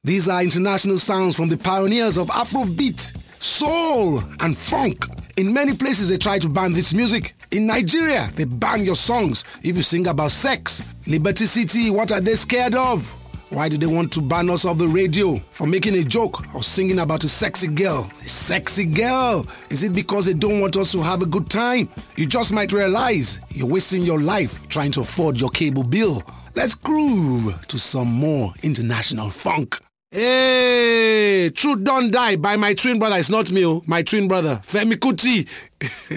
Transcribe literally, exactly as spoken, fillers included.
These are international sounds from the pioneers of Afrobeat, soul, and funk. In many places, they try to ban this music. In Nigeria, they ban your songs if you sing about sex. Liberty City, what are they scared of? Why do they want to ban us off the radio for making a joke or singing about a sexy girl? A sexy girl? Is it because they don't want us to have a good time? You just might realize you're wasting your life trying to afford your cable bill. Let's groove to some more international funk. Hey, Truth Don't Die by my twin brother. It's not me, oh, my twin brother, Femi Kuti.